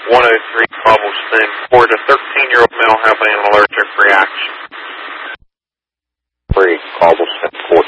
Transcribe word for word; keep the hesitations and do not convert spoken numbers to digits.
one oh three Cobblestone. For the thirteen-year-old male having an allergic reaction. three Cobblestone, four